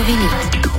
новини.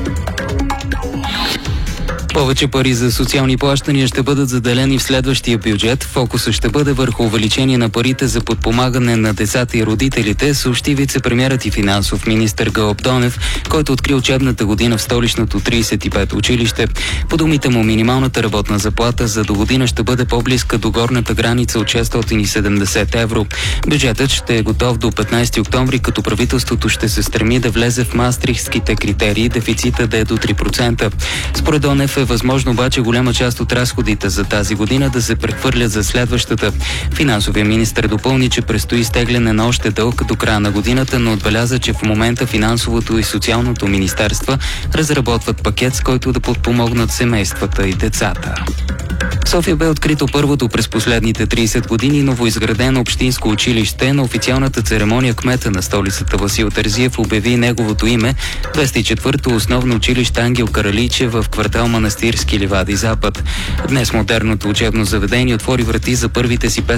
Повече пари за социални плащания ще бъдат заделени в следващия бюджет. Фокусът ще бъде върху увеличение на парите за подпомагане на децата и родителите, съобщи вице-премиерът и финансов министър Гълъб Донев, който откри учебната година в столичното 35 училище. По думите му, минималната работна заплата за до година ще бъде по-близка до горната граница от 670 евро. Бюджетът ще е готов до 15 октомври, като правителството ще се стреми да влезе в маастрихтските критерии, дефицита да е до 3%. Според Донев е възможно обаче голяма част от разходите за тази година да се прехвърлят за следващата. Финансовия министър допълни, че предстои изтегляне на още дълг до края на годината, но отбеляза, че в момента финансовото и социалното министерства разработват пакет, с който да подпомогнат семействата и децата. В София бе открито първото през последните 30 години новоизградено общинско училище. На официалната церемония кмета на столицата Васил Терзиев обяви неговото име, 204-то основно училище Ангел Каралийчев в квартал Манастирски ливади Запад. Днес модерното учебно заведение отвори врати за първите си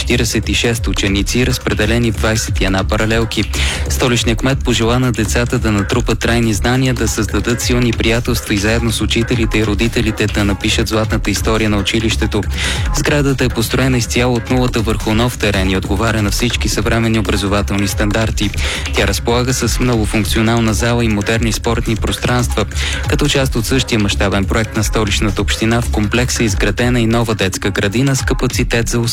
546 ученици, разпределени в 21 паралелки. Столичният кмет пожела на децата да натрупат трайни знания, да създадат силни приятелства и заедно с учителите и родителите да напишат златната история на училището. Сградата е построена изцяло от нулата върху нов терен и отговаря на всички съвременни образователни стандарти. Тя разполага с многофункционална зала и модерни спортни пространства. Като част от същия мащабен проект на столичната община, в комплекса е изградена и нова детска градина с капацитет за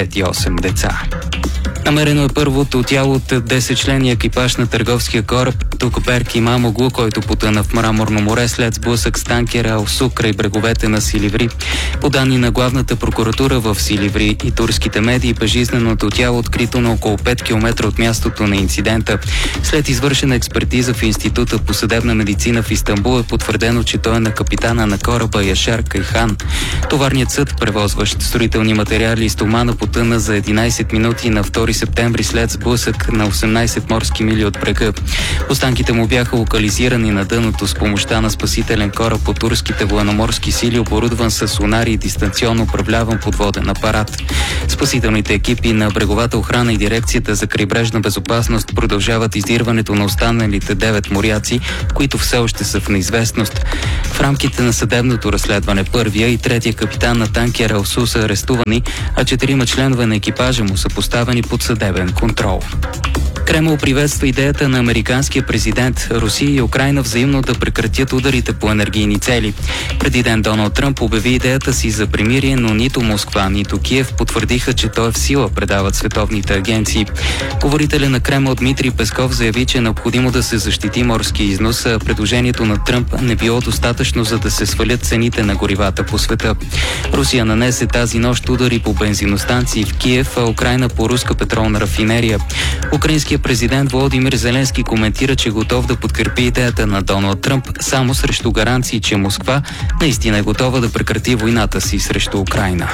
88 деца. Намерено е първото тяло от 10-членния екипаж на търговския кораб Тукберг Имамоглу, който потъна в Мраморно море след сблъсък с танкера Алсу край бреговете на Силиври. По данни на главната прокуратура в Силиври и турските медии, безжизненото тяло открито на около 5 км от мястото на инцидента. След извършена експертиза в Института по съдебна медицина в Истанбул е потвърдено, че той е на капитана на кораба Яшар Кайхан. Товарният съд, превозващ строителни материали и стомана, потъна за 11 минути на 2 септември след сблъсък на 18 морски мили от брега. Останките му бяха локализирани на дъното с помощта на спасителен кораб от турските военноморски сили, оборудван с сонари и дистанционно управляван подводен апарат. Спасителните екипи на бреговата охрана и дирекцията за крайбрежна безопасност продължават издирването на останалите 9 моряци, които все още са в неизвестност. В рамките на съдебното разследване първия и третия капитан на танкера Алсу са арестувани, а 4 членове на екипажа му са поставени под съдебен контрол. Кремъл приветства идеята на американския президент Русия и Украйна взаимно да прекратят ударите по енергийни цели. Преди ден Доналд Тръмп обяви идеята си за примирие, но нито Москва, нито Киев потвърдиха, че той е в сила, предават световните агенции. Говорителя на Кремъл Дмитрий Песков заяви, че е необходимо да се защити морски износ, а предложението на Тръмп не било достатъчно, за да се свалят цените на горивата по света. Русия нанесе тази нощ удари по бензиностанции в Киев, а Украйна по руска петролна рафинерия. Украинският президент Володимир Зеленски коментира, че е готов да подкрепи идеята на Доналд Тръмп само срещу гаранции, че Москва наистина е готова да прекрати войната си срещу Украйна.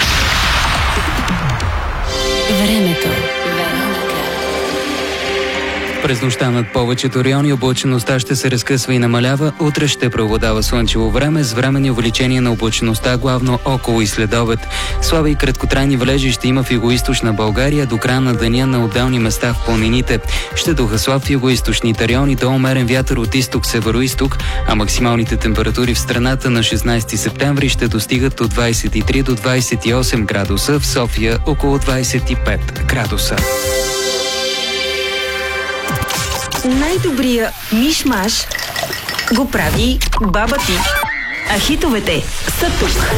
Времето. През нощта над повечето райони облачеността ще се разкъсва и намалява. Утре ще преобладава слънчево време с временни увеличения на облачеността, главно около и следобед. Слаби и краткотрайни валежи ще има в югоизточна България. До края на деня на отделни места в планините ще духа слаб в югоизточните райони до умерен вятър от изток-североизток, а максималните температури в страната на 16 септември ще достигат от 23 до 28 градуса, в София около 25 градуса. Най-добрия миш-маш го прави баба ти. А хитовете са тук.